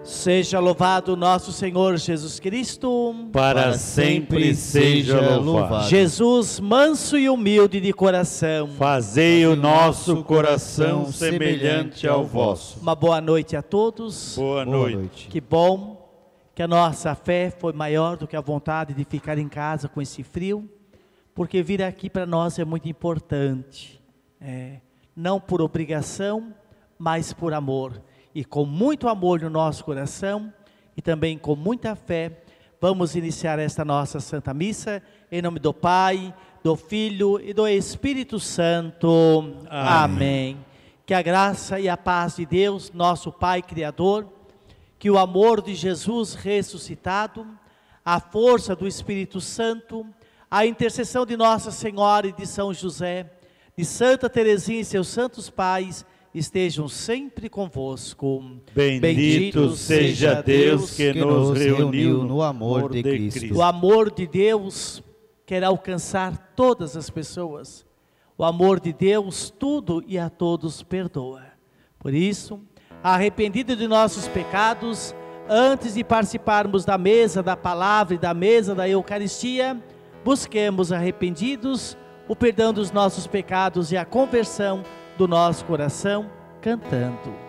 Seja louvado nosso Senhor Jesus Cristo. Para sempre seja louvado. Jesus, manso e humilde de coração, Fazei o nosso coração semelhante ao vosso. uma boa noite a todos. Boa noite. Que bom que a nossa fé foi maior do que a vontade de ficar em casa com esse frio, porque vir aqui para nós é muito importante. Não por obrigação, mas por amor. E com muito amor no nosso coração e também com muita fé, vamos iniciar esta nossa Santa Missa, em nome do Pai, do Filho e do Espírito Santo. Amém. Que a graça e a paz de Deus, nosso Pai Criador, que o amor de Jesus ressuscitado, a força do Espírito Santo, a intercessão de Nossa Senhora e de São José, de Santa Teresinha e seus santos pais, estejam sempre convosco. Bendito seja Deus que nos reuniu no amor de Cristo. O amor de Deus quer alcançar todas as pessoas. O amor de Deus tudo e a todos perdoa. Por isso, arrependido de nossos pecados, antes de participarmos da mesa da palavra e da mesa da Eucaristia, busquemos arrependidos o perdão dos nossos pecados e a conversão do nosso coração, cantando.